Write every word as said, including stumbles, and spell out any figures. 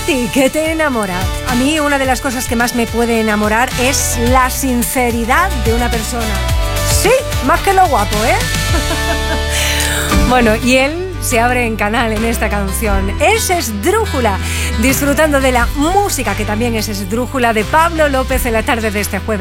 ti? ¿Qué te enamora? A mí una de las cosas que más me puede enamorar es la sinceridad de una persona. Sí, más que lo guapo, ¿eh? Bueno, y él se abre en canal en esta canción. Es esdrújula, disfrutando de la música que también es esdrújula de Pablo López en la tarde de este jueves.